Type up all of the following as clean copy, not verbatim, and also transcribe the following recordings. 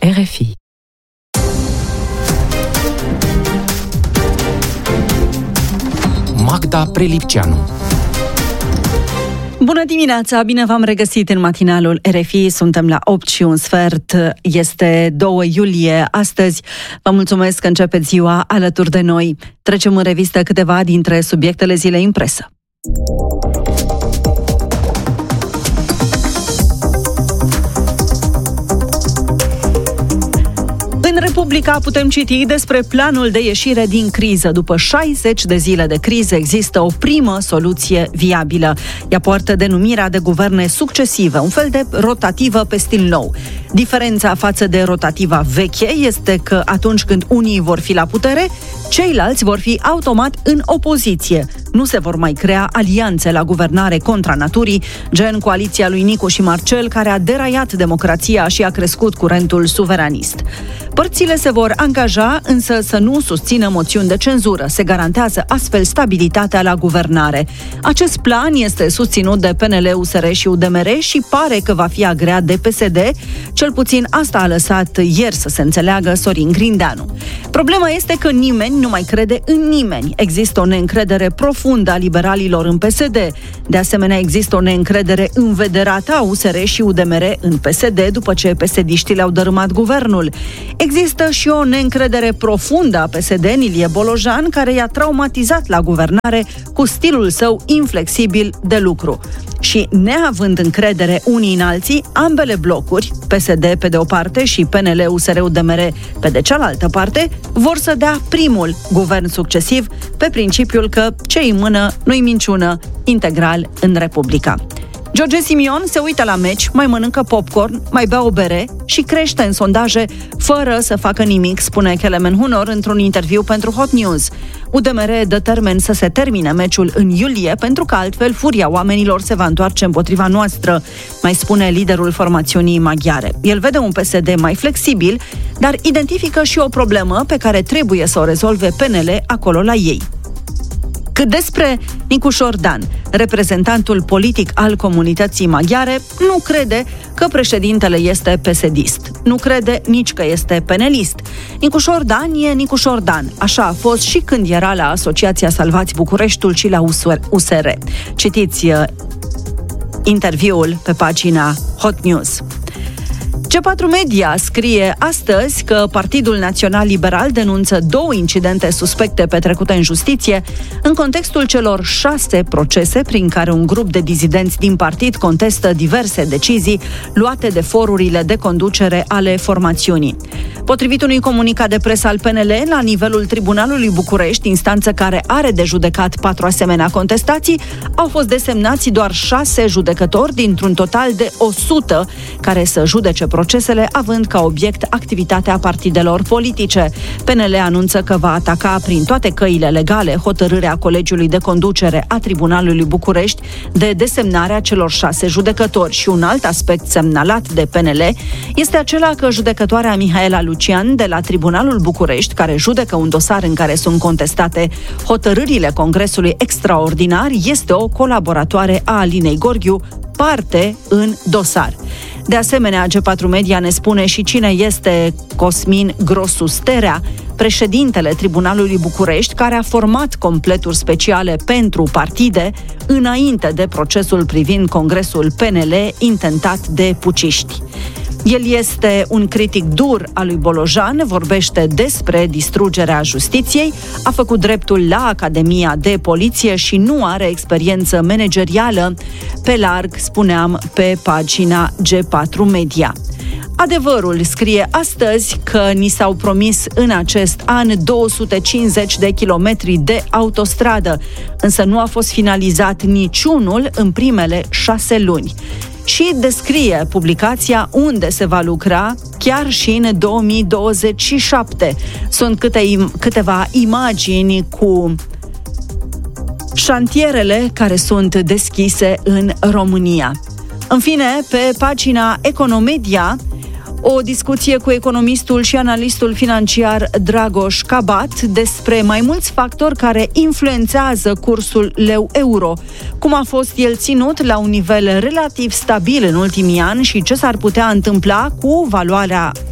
RFI. Magda Prelipceanu. Bună dimineața, bine v-am regăsit în matinalul RFI, suntem la 8:15, este 2 iulie astăzi. Vă mulțumesc că începeți ziua alături de noi. Trecem în revistă câteva dintre subiectele zilei în presă. În Republica putem citi despre planul de ieșire din criză. După 60 de zile de criză există o primă soluție viabilă. Ea poartă denumirea de guverne succesive, un fel de rotativă pe stil nou. Diferența față de rotativa veche este că atunci când unii vor fi la putere, ceilalți vor fi automat în opoziție. Nu se vor mai crea alianțe la guvernare contra naturii, gen coaliția lui Nicu și Marcel, care a deraiat democrația și a crescut curentul suveranist. Părțile se vor angaja, însă să nu susțină moțiuni de cenzură. Se garantează astfel stabilitatea la guvernare. Acest plan este susținut de PNL, USR și UDMR și pare că va fi agreat de PSD. Cel puțin asta a lăsat ieri să se înțeleagă Sorin Grindeanu. Problema este că nimeni nu mai crede în nimeni. Există o neîncredere profundă a liberalilor în PSD. De asemenea, există o neîncredere învederată a USR și UDMR în PSD după ce PSD-știi le-au dărâmat guvernul. Există și o neîncredere profundă a PSD în Ilie Bolojan, care i-a traumatizat la guvernare cu stilul său inflexibil de lucru. Și neavând încredere unii în alții, ambele blocuri, PSD pe de o parte și PNL, USR, UDMR pe de cealaltă parte, vor să dea primul guvern succesiv pe principiul că ce-i în mână nu-i minciună, integral în Republica. George Simion se uită la meci, mai mănâncă popcorn, mai bea o bere și crește în sondaje fără să facă nimic, spune Kelemen Hunor într-un interviu pentru Hot News. UDMR dă termen să se termine meciul în iulie, pentru că altfel furia oamenilor se va întoarce împotriva noastră, mai spune liderul formațiunii maghiare. El vede un PSD mai flexibil, dar identifică și o problemă pe care trebuie să o rezolve PNL acolo la ei. Cât despre Nicușor Dan, reprezentantul politic al comunității maghiare, nu crede că președintele este PSD-ist. Nu crede nici că este penelist. Nicușor Dan e Nicușor Dan. Așa a fost și când era la Asociația Salvați Bucureștiul și la USR. Citiți interviul pe pagina Hot News. G4 Media scrie astăzi că Partidul Național Liberal denunță 2 incidente suspecte petrecute în justiție în contextul celor 6 procese prin care un grup de dizidenți din partid contestă diverse decizii luate de forurile de conducere ale formațiunii. Potrivit unui comunicat de presă al PNL, la nivelul Tribunalului București, instanță care are de judecat 4 asemenea contestații, au fost desemnați doar 6 judecători dintr-un total de 100 care să judece procesele, având ca obiect activitatea partidelor politice. PNL anunță că va ataca prin toate căile legale hotărârea Colegiului de Conducere a Tribunalului București de desemnarea celor 6 judecători. Și un alt aspect semnalat de PNL este acela că judecătoarea Mihaela Lucian de la Tribunalul București, care judecă un dosar în care sunt contestate hotărârile Congresului Extraordinar, este o colaboratoare a Alinei Gorghiu, parte în dosar. De asemenea, G4 Media ne spune și cine este Cosmin Grosu Sterea, președintele Tribunalului București, care a format completuri speciale pentru partide înainte de procesul privind Congresul PNL intentat de puciști. El este un critic dur al lui Bolojan, vorbește despre distrugerea justiției, a făcut dreptul la Academia de Poliție și nu are experiență managerială pe larg, spuneam pe pagina G4 Media. Adevărul scrie astăzi că ni s-au promis în acest an 250 de kilometri de autostradă, însă nu a fost finalizat niciunul în primele 6 luni. Și descrie publicația unde se va lucra chiar și în 2027. Sunt câteva imagini cu șantierele care sunt deschise în România. În fine, pe pagina Economedia, o discuție cu economistul și analistul financiar Dragoș Cabat despre mai mulți factori care influențează cursul leu-euro, cum a fost el ținut la un nivel relativ stabil în ultimii ani și ce s-ar putea întâmpla cu valoarea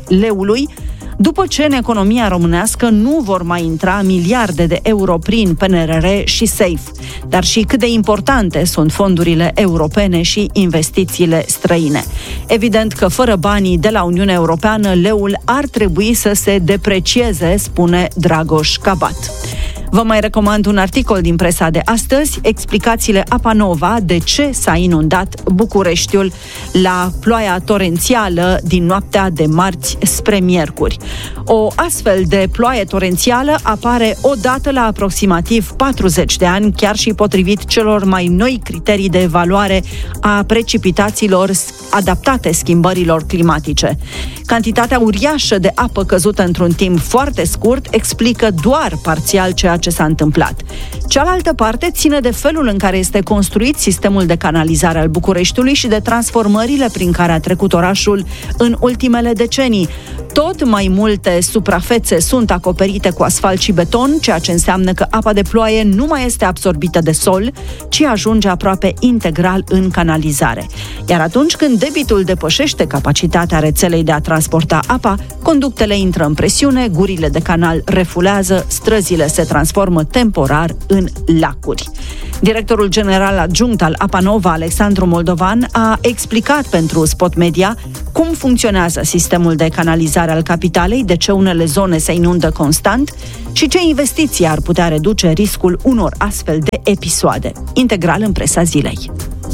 leului, după ce în economia românească nu vor mai intra miliarde de euro prin PNRR și SAFE, dar și cât de importante sunt fondurile europene și investițiile străine. Evident că fără banii de la Uniunea Europeană, leul ar trebui să se deprecieze, spune Dragoș Cabat. Vă mai recomand un articol din presa de astăzi, explicațiile Apa Nova de ce s-a inundat Bucureștiul la ploaia torențială din noaptea de marți spre miercuri. O astfel de ploaie torențială apare odată la aproximativ 40 de ani, chiar și potrivit celor mai noi criterii de evaluare a precipitațiilor adaptate schimbărilor climatice. Cantitatea uriașă de apă căzută într-un timp foarte scurt explică doar parțial ceea ce s-a întâmplat. Cealaltă parte ține de felul în care este construit sistemul de canalizare al Bucureștiului și de transformările prin care a trecut orașul în ultimele decenii. Tot mai multe suprafețe sunt acoperite cu asfalt și beton, ceea ce înseamnă că apa de ploaie nu mai este absorbită de sol, ci ajunge aproape integral în canalizare. Iar atunci când debitul depășește capacitatea rețelei de a transporta apa, conductele intră în presiune, gurile de canal refulează, străzile se transformă temporar în lacuri. Directorul general adjunct al Apa Nova, Alexandru Moldovan, a explicat pentru Spot Media cum funcționează sistemul de canalizare al capitalei, de ce unele zone se inundă constant și ce investiții ar putea reduce riscul unor astfel de episoade. Integral în presa zilei.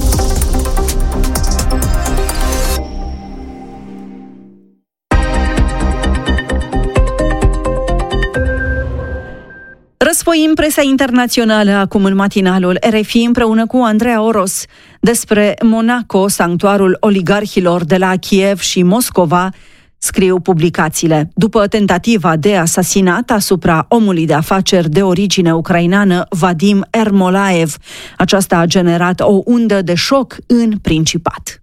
Răsfoim presa internațională acum în matinalul RFI împreună cu Andreea Oros despre Monaco, sanctuarul oligarhilor de la Kiev și Moscova, scriu publicațiile. După tentativa de asasinat asupra omului de afaceri de origine ucraineană, Vadim Ermolaev, aceasta a generat o undă de șoc în Principat.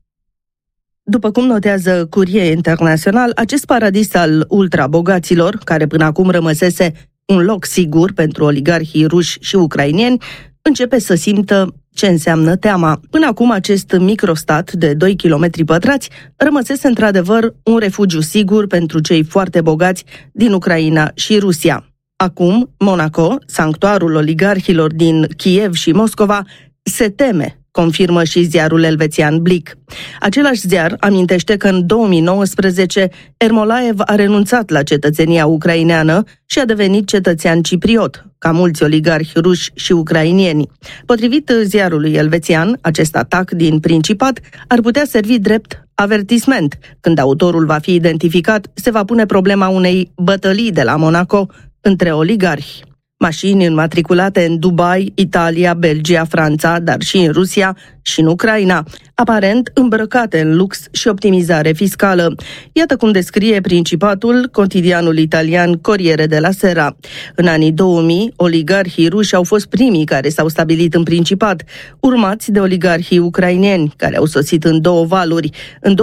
După cum notează Courier Internațional, acest paradis al ultrabogaților, care până acum rămăsese un loc sigur pentru oligarhii ruși și ucraineni, începe să simtă ce înseamnă teama. Până acum, acest microstat de 2 km pătrați rămăsese într-adevăr un refugiu sigur pentru cei foarte bogați din Ucraina și Rusia. Acum, Monaco, sanctuarul oligarhilor din Kiev și Moscova, se teme, confirmă și ziarul elvețian Blick. Același ziar amintește că în 2019 Ermolaev a renunțat la cetățenia ucraineană și a devenit cetățean cipriot, ca mulți oligarhi ruși și ucrainieni. Potrivit ziarului elvețian, acest atac din Principat ar putea servi drept avertisment. Când autorul va fi identificat, se va pune problema unei bătălii de la Monaco între oligarhi. Mașini înmatriculate în Dubai, Italia, Belgia, Franța, dar și în Rusia și în Ucraina, aparent îmbrăcate în lux și optimizare fiscală. Iată cum descrie Principatul cotidianul italian Corriere della Sera. În anii 2000, oligarhii ruși au fost primii care s-au stabilit în Principat, urmați de oligarhii ucraineni, care au sosit în două valuri, în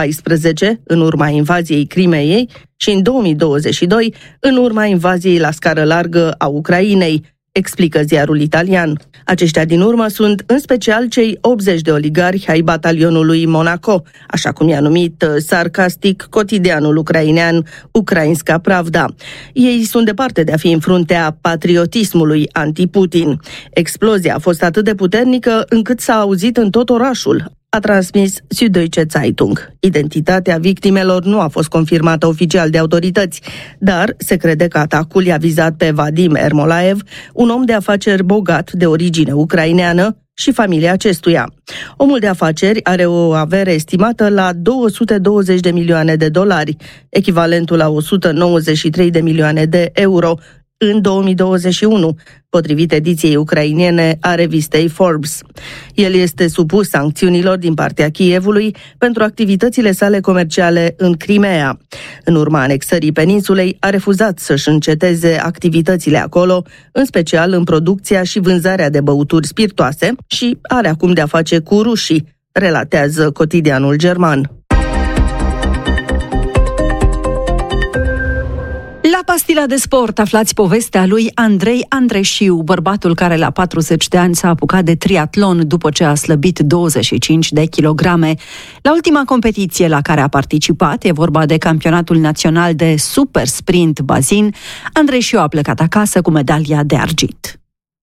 2014, în urma invaziei Crimeei, și în 2022, în urma invaziei la scară largă a Ucrainei, explică ziarul italian. Aceștia din urmă sunt în special cei 80 de oligarhi ai batalionului Monaco, așa cum i-a numit sarcastic cotidianul ucrainean Ukrainska Pravda. Ei sunt departe de a fi în fruntea patriotismului anti-Putin. Explozia a fost atât de puternică încât s-a auzit în tot orașul, a transmis Süddeutsche Zeitung. Identitatea victimelor nu a fost confirmată oficial de autorități, dar se crede că atacul i-a vizat pe Vadim Ermolaev, un om de afaceri bogat de origine ucraineană, și familia acestuia. Omul de afaceri are o avere estimată la 220 de milioane de dolari, echivalentul la 193 de milioane de euro, în 2021, potrivit ediției ucrainene a revistei Forbes. El este supus sancțiunilor din partea Kievului pentru activitățile sale comerciale în Crimea. În urma anexării peninsulei, a refuzat să-și înceteze activitățile acolo, în special în producția și vânzarea de băuturi spirtoase, și are acum de-a face cu rușii, relatează cotidianul german. La Pastila de sport, aflați povestea lui Andrei Andreșiu, bărbatul care la 40 de ani s-a apucat de triatlon după ce a slăbit 25 de kilograme. La ultima competiție la care a participat, e vorba de campionatul național de super sprint bazin, Andreșiu a plecat acasă cu medalia de argint.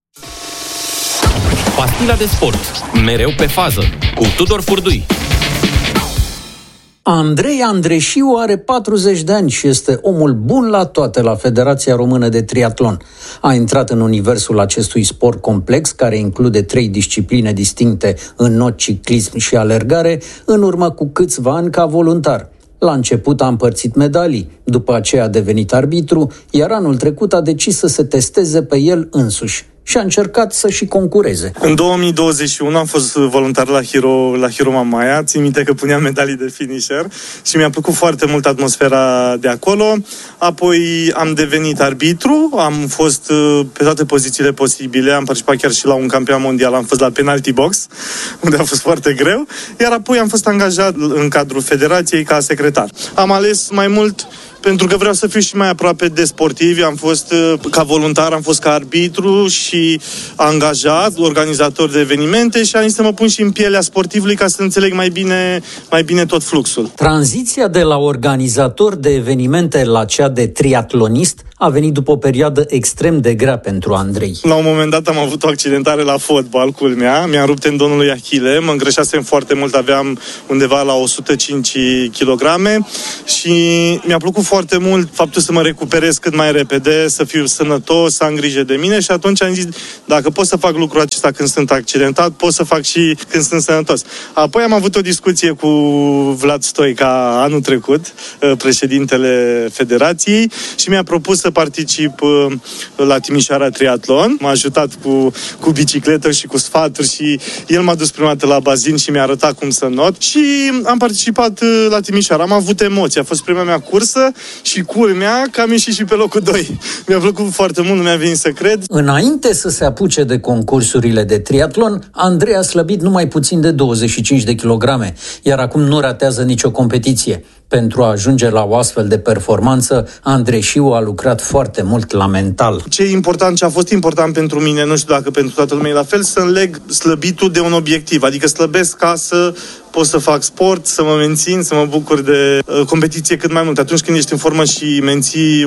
Pastila de sport, mereu pe fază, cu Tudor Furdui. Andrei Andreșiu are 40 de ani și este omul bun la toate la Federația Română de Triatlon. A intrat în universul acestui sport complex, care include 3 discipline distincte, înnot, ciclism și alergare, în urmă cu câțiva ani ca voluntar. La început a împărțit medalii, după aceea a devenit arbitru, iar anul trecut a decis să se testeze pe el însuși și a încercat să și concureze. În 2021 am fost voluntar la Hiro Mamaia, țin minte că puneam medalii de finisher și mi-a plăcut foarte mult atmosfera de acolo. Apoi am devenit arbitru, am fost pe toate pozițiile posibile, am participat chiar și la un campionat mondial, am fost la penalty box, unde a fost foarte greu, iar apoi am fost angajat în cadrul federației ca secretar. Am ales mai mult pentru că vreau să fiu și mai aproape de sportivi. Am fost ca voluntar, am fost ca arbitru și angajat, organizator de evenimente și am zis să mă pun și în pielea sportivului ca să înțeleg mai bine tot fluxul. Tranziția de la organizator de evenimente la cea de triatlonist a venit după o perioadă extrem de grea pentru Andrei. La un moment dat am avut o accidentare la fotbal, culmea, mi-am rupt tendonul lui Achille, mă îngrășasem foarte mult, aveam undeva la 105 kg și mi-a plăcut foarte mult faptul să mă recuperez cât mai repede, să fiu sănătos, să am grijă de mine și atunci am zis, dacă pot să fac lucrul acesta când sunt accidentat, pot să fac și când sunt sănătos. Apoi am avut o discuție cu Vlad Stoica anul trecut, președintele federației, și mi-a propus să particip la Timișoara Triatlon. M-a ajutat cu bicicletă și cu sfaturi și el m-a dus prima dată la bazin și mi-a arătat cum să not și am participat la Timișoara. Am avut emoții, a fost prima mea cursă și culmea că am ieșit și pe locul 2. Mi-a plăcut foarte mult, nu mi-a venit să cred. Înainte să se apuce de concursurile de triatlon, Andrei a slăbit numai puțin de 25 de kilograme, iar acum nu ratează nicio competiție. Pentru a ajunge la o astfel de performanță, Andreșiu a lucrat foarte mult la mental. Ce e important, ce a fost important pentru mine, nu știu dacă pentru toată lumea e la fel, să înleg slăbitul de un obiectiv. Adică slăbesc ca să pot să fac sport, să mă mențin, să mă bucur de competiție cât mai mult. Atunci când ești în formă și menții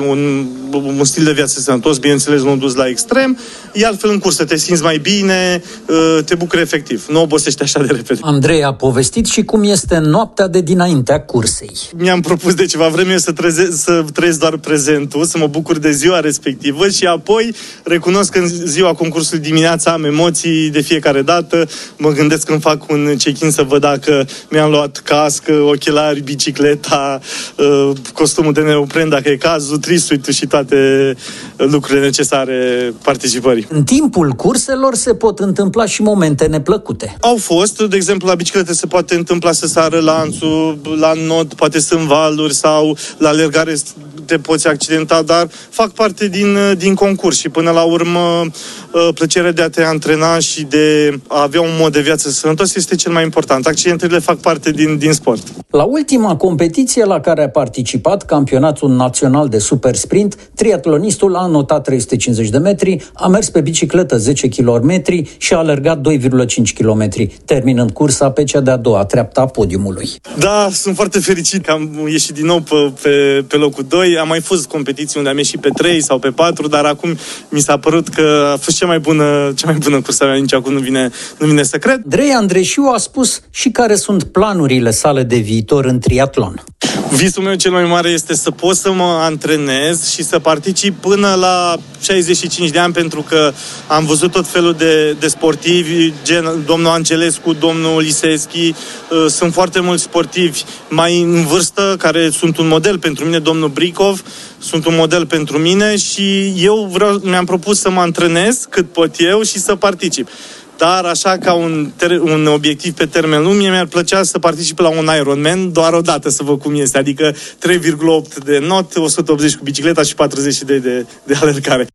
un stil de viață sănătos, bineînțeles nu dus la extrem, e altfel în cursă, te simți mai bine, te bucuri efectiv, nu obosești așa de repede. Andrei a povestit și cum este noaptea de dinaintea cursei. Mi-am propus de ceva vreme să trăiesc doar prezentul, să mă bucur de ziua respectivă și apoi recunosc că în ziua concursului dimineața am emoții de fiecare dată, mă gândesc când fac un check-in să văd dacă mi-am luat cască, ochelari, bicicleta, costumul de neopren, dacă e cazul, trisuitul și toate lucrurile necesare participării. În timpul curselor se pot întâmpla și momente neplăcute. Au fost, de exemplu, la bicicletă se poate întâmpla să sară lanțul, la not poate sunt valuri sau la alergare te poți accidenta, dar fac parte din concurs și până la urmă plăcerea de a te antrena și de a avea un mod de viață sănătos este cel mai important. Accidentele fac parte din sport. La ultima competiție la care a participat, campionatul național de super sprint, triatlonistul a anotat 350 de metri, a mers pe bicicletă 10 km și a alergat 2,5 km, terminând cursa pe cea de-a doua treaptă a podiumului. Da, sunt foarte fericit că am ieșit din nou pe locul 2. Am mai fost competiții unde am ieșit pe 3 sau pe 4, dar acum mi s-a părut că a fost cea mai bună cursa mea, nici acum nu vine să cred. Andrei Andreșiu a spus și care sunt planurile sale de viitor în triatlon. Visul meu cel mai mare este să pot să mă antrenez și să particip până la 65 de ani, pentru că am văzut tot felul de sportivi, gen domnul Angelescu, domnul Liseschi, sunt foarte mulți sportivi mai în vârstă care sunt un model pentru mine, domnul Bricov, sunt un model pentru mine și eu mi-am propus să mă antrenez cât pot eu și să particip. Dar așa ca un obiectiv pe termen lung, mi-ar plăcea să particip la un Ironman doar o dată să văd cum este, adică 3,8 de not, 180 cu bicicleta și 40 de alergare.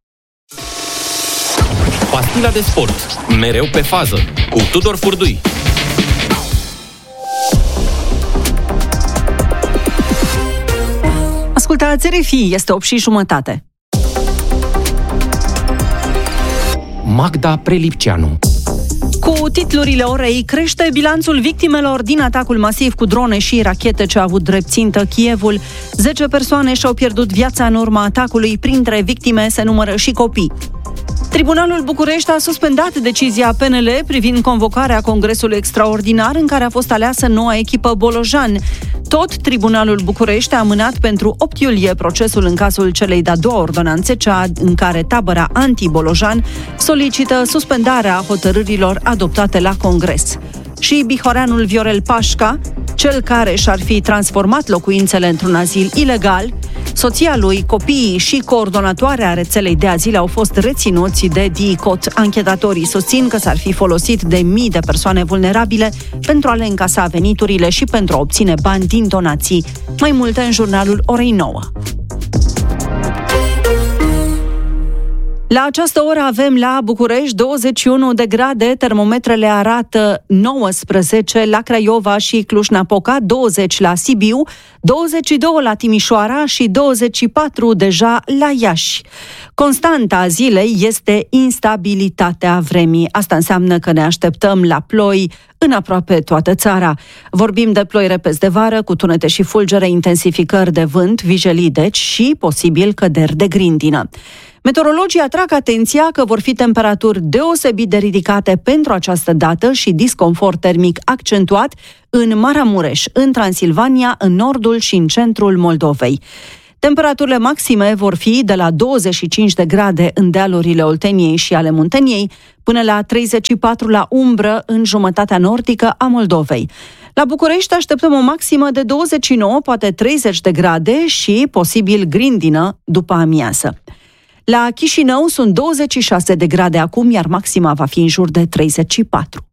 Pastila de sport, mereu pe fază, cu Tudor Furdui. Ascultați RFI, este 8:30. Magda Prelipceanu. Cu titlurile orei, crește bilanțul victimelor din atacul masiv cu drone și rachete ce a avut drept țintă Kievul. 10 persoane și-au pierdut viața în urma atacului, printre victime se numără și copii. Tribunalul București a suspendat decizia PNL privind convocarea Congresului Extraordinar în care a fost aleasă noua echipă Bolojan. Tot Tribunalul București a amânat pentru 8 iulie procesul în cazul celei de-a doua ordonanțe, cea în care tabăra anti-Bolojan solicită suspendarea hotărârilor adoptate la Congres. Și bihoreanul Viorel Pașca, cel care și-ar fi transformat locuințele într-un azil ilegal, soția lui, copiii și coordonatoarea rețelei de azil au fost reținuți de DICOT. Anchetatorii susțin că s-ar fi folosit de mii de persoane vulnerabile pentru a le încasa veniturile și pentru a obține bani din donații. Mai multe în jurnalul orei 9. La această oră avem la București 21 de grade, termometrele arată 19 la Craiova și Cluj-Napoca, 20 la Sibiu, 22 la Timișoara și 24 deja la Iași. Constanta zilei este instabilitatea vremii. Asta înseamnă că ne așteptăm la ploi în aproape toată țara. Vorbim de ploi repezi de vară, cu tunete și fulgere, intensificări de vânt, vijelii deci și posibil căderi de grindină. Meteorologii atrag atenția că vor fi temperaturi deosebit de ridicate pentru această dată și disconfort termic accentuat în Maramureș, în Transilvania, în nordul și în centrul Moldovei. Temperaturile maxime vor fi de la 25 de grade în dealurile Olteniei și ale Munteniei, până la 34 la umbră în jumătatea nordică a Moldovei. La București așteptăm o maximă de 29, poate 30 de grade și posibil grindină după amiază. La Chișinău sunt 26 de grade acum, iar maxima va fi în jur de 34.